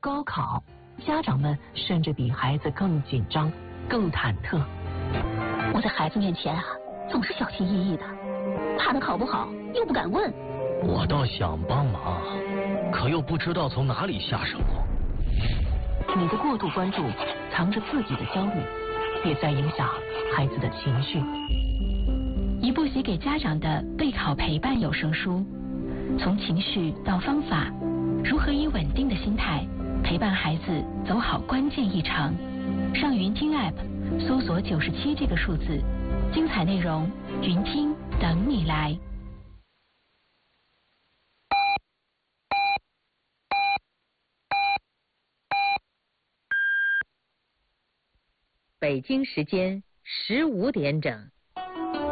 高考，家长们甚至比孩子更紧张、更忐忑。 我在孩子面前啊，总是小心翼翼的，怕他考不好，又不敢问。 我倒想帮忙，可又不知道从哪里下手。 你的过度关注，藏着自己的焦虑，也在影响孩子的情绪。 一部写给家长的备考陪伴有声书，从情绪到方法，如何以稳定的心态陪伴孩子走好关键一程。上云听 App 搜索97这个数字，精彩内容云听等你来。 北京时间15点整。